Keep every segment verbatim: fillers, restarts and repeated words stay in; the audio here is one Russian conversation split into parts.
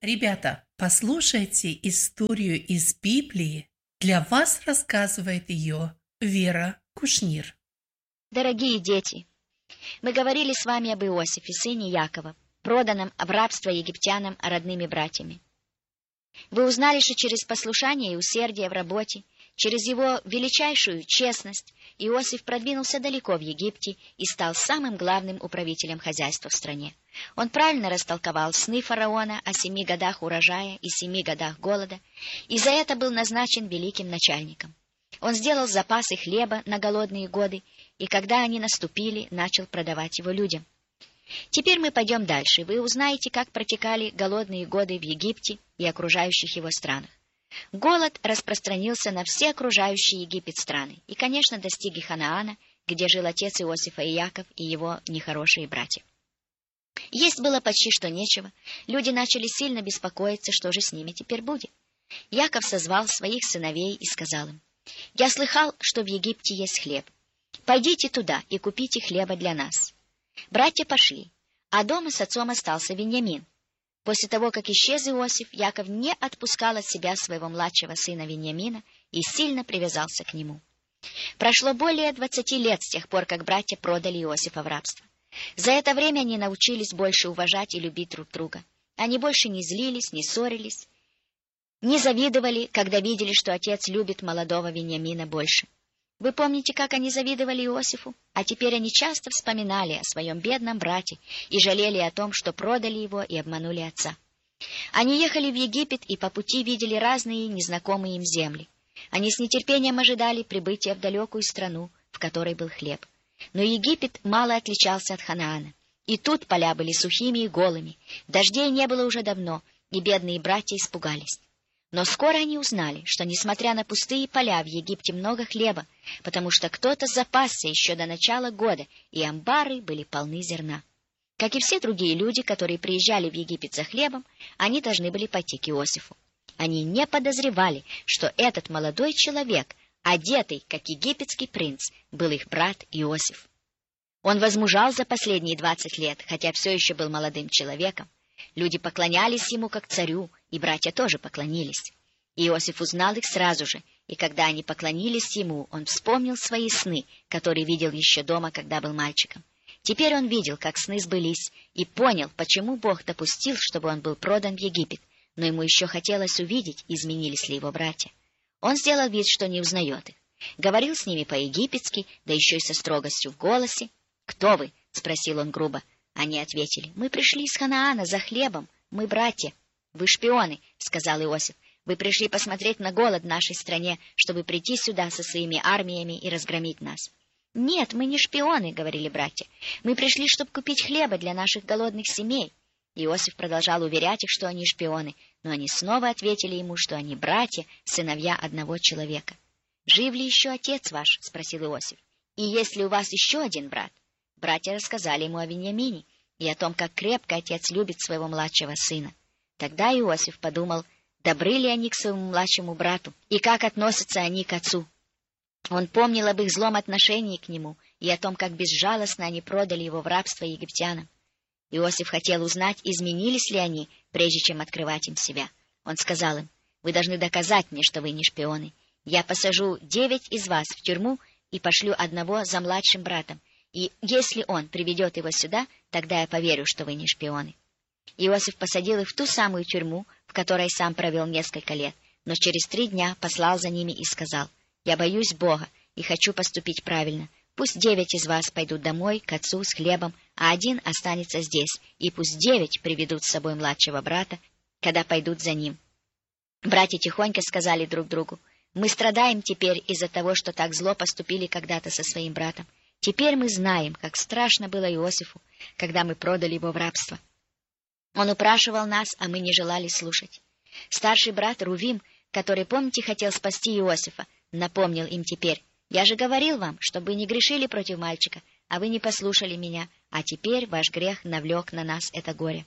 Ребята, послушайте историю из Библии. Для вас рассказывает ее Вера Кушнир. Дорогие дети, мы говорили с вами об Иосифе, сыне Якова, проданном в рабство египтянам родными братьями. Вы узнали, что через послушание и усердие в работе, через его величайшую честность, Иосиф продвинулся далеко в Египте и стал самым главным управителем хозяйства в стране. Он правильно растолковал сны фараона о семи годах урожая и семи годах голода, и за это был назначен великим начальником. Он сделал запасы хлеба на голодные годы, и когда они наступили, начал продавать его людям. Теперь мы пойдем дальше, и вы узнаете, как протекали голодные годы в Египте и окружающих его странах. Голод распространился на все окружающие Египет страны и, конечно, достиг и Ханаана, где жил отец Иосифа Иаков и его нехорошие братья. Есть было почти что нечего, люди начали сильно беспокоиться, что же с ними теперь будет. Яков созвал своих сыновей и сказал им: «Я слыхал, что в Египте есть хлеб. Пойдите туда и купите хлеба для нас». Братья пошли, а дома с отцом остался Веньямин. После того, как исчез Иосиф, Яков не отпускал от себя своего младшего сына Веньямина и сильно привязался к нему. Прошло более двадцати лет с тех пор, как братья продали Иосифа в рабство. За это время они научились больше уважать и любить друг друга. Они больше не злились, не ссорились, не завидовали, когда видели, что отец любит молодого Веньямина больше. Вы помните, как они завидовали Иосифу? А теперь они часто вспоминали о своем бедном брате и жалели о том, что продали его и обманули отца. Они ехали в Египет и по пути видели разные незнакомые им земли. Они с нетерпением ожидали прибытия в далекую страну, в которой был хлеб. Но Египет мало отличался от Ханаана. И тут поля были сухими и голыми, дождей не было уже давно, и бедные братья испугались. Но скоро они узнали, что, несмотря на пустые поля, в Египте много хлеба, потому что кто-то запасся еще до начала года, и амбары были полны зерна. Как и все другие люди, которые приезжали в Египет за хлебом, они должны были пойти к Иосифу. Они не подозревали, что этот молодой человек, одетый, как египетский принц, был их брат Иосиф. Он возмужал за последние двадцать лет, хотя все еще был молодым человеком. Люди поклонялись ему как царю, и братья тоже поклонились. Иосиф узнал их сразу же, и когда они поклонились ему, он вспомнил свои сны, которые видел еще дома, когда был мальчиком. Теперь он видел, как сны сбылись, и понял, почему Бог допустил, чтобы он был продан в Египет, но ему еще хотелось увидеть, изменились ли его братья. Он сделал вид, что не узнает их. Говорил с ними по-египетски, да еще и со строгостью в голосе. «Кто вы?» — спросил он грубо. Они ответили: «Мы пришли из Ханаана за хлебом, мы братья». «Вы шпионы», — сказал Иосиф. «Вы пришли посмотреть на голод в нашей стране, чтобы прийти сюда со своими армиями и разгромить нас». «Нет, мы не шпионы», — говорили братья. «Мы пришли, чтобы купить хлеба для наших голодных семей». Иосиф продолжал уверять их, что они шпионы, но они снова ответили ему, что они братья, сыновья одного человека. «Жив ли еще отец ваш?» — спросил Иосиф. «И есть ли у вас еще один брат?» Братья рассказали ему о Веньямине и о том, как крепко отец любит своего младшего сына. Тогда Иосиф подумал, добры ли они к своему младшему брату и как относятся они к отцу. Он помнил об их злом отношении к нему и о том, как безжалостно они продали его в рабство египтянам. Иосиф хотел узнать, изменились ли они, прежде чем открывать им себя. Он сказал им: «Вы должны доказать мне, что вы не шпионы. Я посажу девять из вас в тюрьму и пошлю одного за младшим братом. И если он приведет его сюда, тогда я поверю, что вы не шпионы». Иосиф посадил их в ту самую тюрьму, в которой сам провел несколько лет, но через три дня послал за ними и сказал: «Я боюсь Бога и хочу поступить правильно. Пусть девять из вас пойдут домой к отцу с хлебом, а один останется здесь, и пусть девять приведут с собой младшего брата, когда пойдут за ним». Братья тихонько сказали друг другу: «Мы страдаем теперь из-за того, что так зло поступили когда-то со своим братом. Теперь мы знаем, как страшно было Иосифу, когда мы продали его в рабство. Он упрашивал нас, а мы не желали слушать. Старший брат Рувим, который, помните, хотел спасти Иосифа, напомнил им теперь: «Я же говорил вам, чтобы вы не грешили против мальчика, а вы не послушали меня, а теперь ваш грех навлек на нас это горе».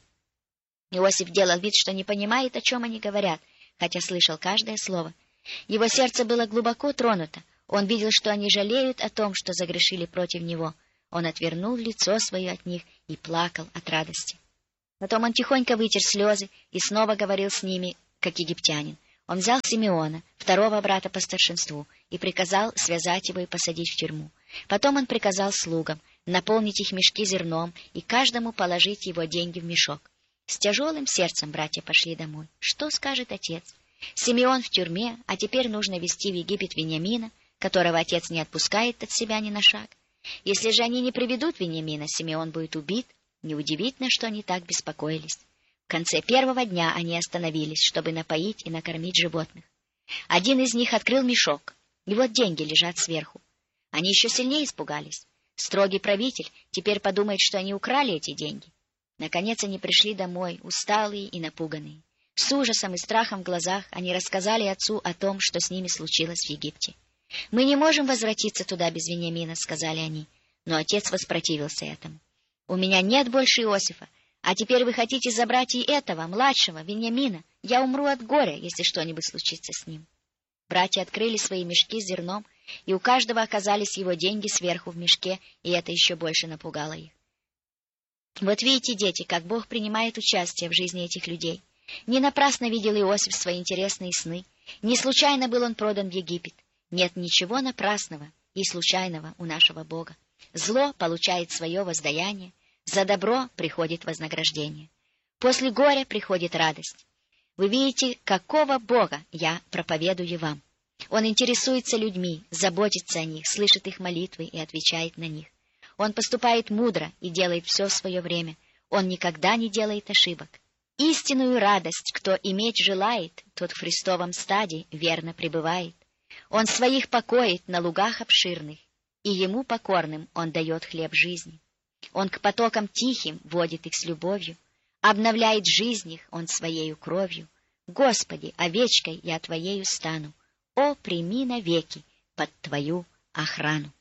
Иосиф делал вид, что не понимает, о чем они говорят, хотя слышал каждое слово. Его сердце было глубоко тронуто. Он видел, что они жалеют о том, что загрешили против него. Он отвернул лицо свое от них и плакал от радости. Потом он тихонько вытер слезы и снова говорил с ними, как египтянин. Он взял Симеона, второго брата по старшинству, и приказал связать его и посадить в тюрьму. Потом он приказал слугам наполнить их мешки зерном и каждому положить его деньги в мешок. С тяжелым сердцем братья пошли домой. Что скажет отец? Симеон в тюрьме, а теперь нужно везти в Египет Вениамина, которого отец не отпускает от себя ни на шаг. Если же они не приведут Вениамина, Симеон будет убит. Неудивительно, что они так беспокоились. В конце первого дня они остановились, чтобы напоить и накормить животных. Один из них открыл мешок, и вот деньги лежат сверху. Они еще сильнее испугались. Строгий правитель теперь подумает, что они украли эти деньги. Наконец они пришли домой, усталые и напуганные. С ужасом и страхом в глазах они рассказали отцу о том, что с ними случилось в Египте. «Мы не можем возвратиться туда без Вениамина», — сказали они. Но отец воспротивился этому. «У меня нет больше Иосифа, а теперь вы хотите забрать и этого, младшего, Вениамина. Я умру от горя, если что-нибудь случится с ним». Братья открыли свои мешки с зерном, и у каждого оказались его деньги сверху в мешке, и это еще больше напугало их. Вот видите, дети, как Бог принимает участие в жизни этих людей. Не напрасно видел Иосиф свои интересные сны. Не случайно был он продан в Египет. Нет ничего напрасного и случайного у нашего Бога. Зло получает свое воздаяние, за добро приходит вознаграждение. После горя приходит радость. Вы видите, какого Бога я проповедую вам. Он интересуется людьми, заботится о них, слышит их молитвы и отвечает на них. Он поступает мудро и делает все в свое время. Он никогда не делает ошибок. Истинную радость, кто иметь желает, тот в Христовом стаде верно пребывает. Он своих покоит на лугах обширных, и ему покорным он дает хлеб жизни. Он к потокам тихим водит их с любовью, обновляет жизнь их он своею кровью. Господи, овечкой я твоею стану, о, прими навеки под твою охрану.